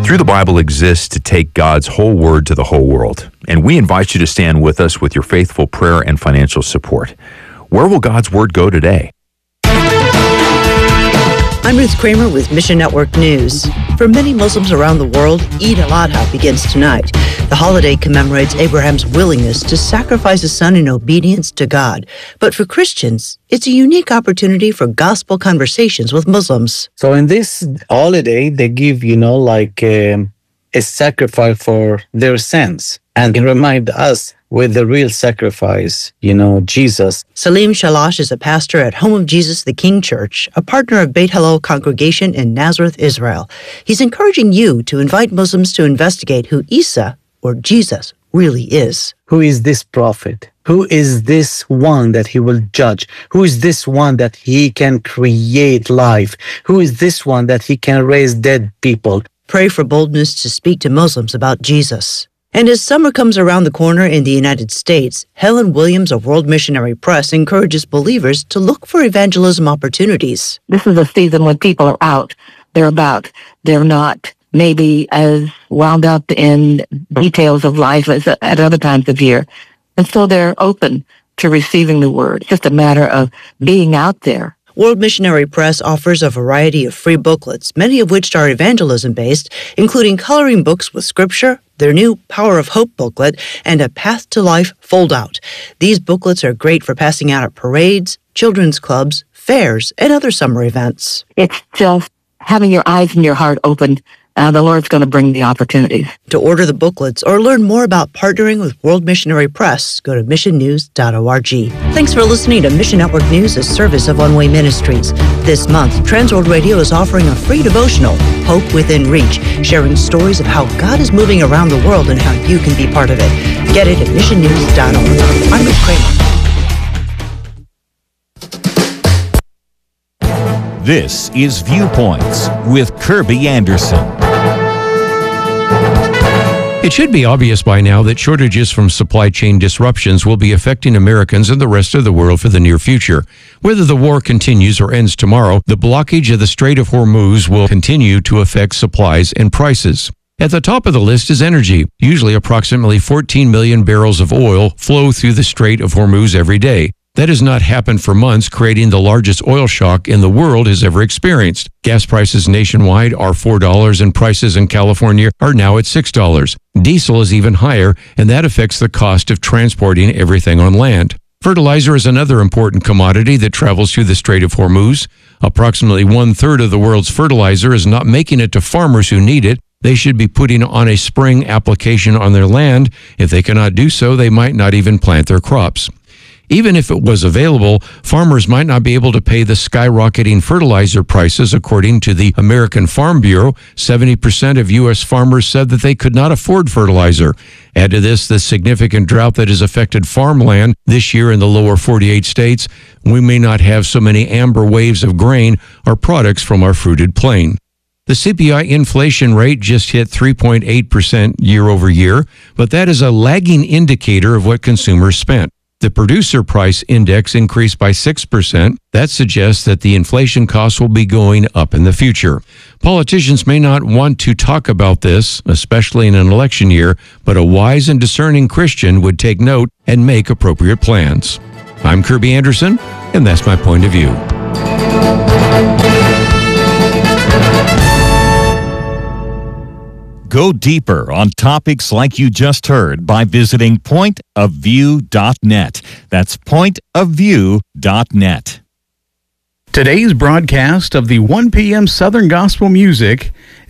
Through the Bible exists to take God's whole word to the whole world, and we invite you to stand with us with your faithful prayer and financial support. Where will God's word go today? I'm Ruth Kramer with Mission Network News. For many Muslims around the world, Eid al-Adha begins tonight. The holiday commemorates Abraham's willingness to sacrifice his son in obedience to God. But for Christians, it's a unique opportunity for gospel conversations with Muslims. So in this holiday, they give, a sacrifice for their sins and remind us with the real sacrifice, Jesus. Salim Shalash is a pastor at Home of Jesus the King Church, a partner of Beit Hallel congregation in Nazareth, Israel. He's encouraging you to invite Muslims to investigate who Isa, or Jesus, really is. Who is this prophet? Who is this one that he will judge? Who is this one that he can create life? Who is this one that he can raise dead people? Pray for boldness to speak to Muslims about Jesus. And as summer comes around the corner in the United States, Helen Williams of World Missionary Press encourages believers to look for evangelism opportunities. This is a season when people are out. They're about. They're not maybe as wound up in details of life as at other times of year. And so they're open to receiving the word. It's just a matter of being out there. World Missionary Press offers a variety of free booklets, many of which are evangelism-based, including coloring books with scripture, their new Power of Hope booklet, and a Path to Life fold-out. These booklets are great for passing out at parades, children's clubs, fairs, and other summer events. It's just having your eyes and your heart open. The Lord's going to bring the opportunities. To order the booklets or learn more about partnering with World Missionary Press, go to missionnews.org. Thanks for listening to Mission Network News, a service of One Way Ministries. This month, Transworld Radio is offering a free devotional, Hope Within Reach, sharing stories of how God is moving around the world and how you can be part of it. Get it at missionnews.org. I'm Ruth Kramer. This is Viewpoints with Kirby Anderson. It should be obvious by now that shortages from supply chain disruptions will be affecting Americans and the rest of the world for the near future. Whether the war continues or ends tomorrow, the blockage of the Strait of Hormuz will continue to affect supplies and prices. At the top of the list is energy. Usually approximately 14 million barrels of oil flow through the Strait of Hormuz every day. That has not happened for months, creating the largest oil shock in the world has ever experienced. Gas prices nationwide are $4 and prices in California are now at $6. Diesel is even higher, and that affects the cost of transporting everything on land. Fertilizer is another important commodity that travels through the Strait of Hormuz. Approximately 1/3 of the world's fertilizer is not making it to farmers who need it. They should be putting on a spring application on their land. If they cannot do so, they might not even plant their crops. Even if it was available, farmers might not be able to pay the skyrocketing fertilizer prices. According to the American Farm Bureau, 70% of U.S. farmers said that they could not afford fertilizer. Add to this the significant drought that has affected farmland this year in the lower 48 states, we may not have so many amber waves of grain or products from our fruited plain. The CPI inflation rate just hit 3.8% year over year, but that is a lagging indicator of what consumers spent. The producer price index increased by 6%. That suggests that the inflation costs will be going up in the future. Politicians may not want to talk about this, especially in an election year, but a wise and discerning Christian would take note and make appropriate plans. I'm Kirby Anderson, and that's my point of view. Go deeper on topics like you just heard by visiting pointofview.net. That's pointofview.net. Today's broadcast of the 1 p.m. Southern Gospel Music